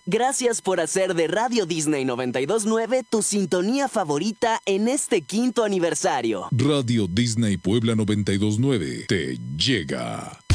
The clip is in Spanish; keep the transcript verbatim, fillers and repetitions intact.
Gracias por hacer de Radio Disney noventa y dos punto nueve tu sintonía favorita en este quinto aniversario. Radio Disney Puebla noventa y dos punto nueve te llega.